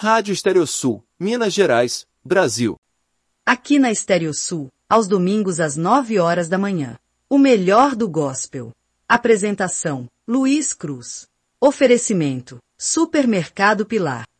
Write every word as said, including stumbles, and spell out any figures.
Rádio Estereosul, Minas Gerais, Brasil. Aqui na Estereosul, aos domingos às nove horas da manhã. O melhor do gospel. Apresentação, Luiz Cruz. Oferecimento, Supermercado Pilar.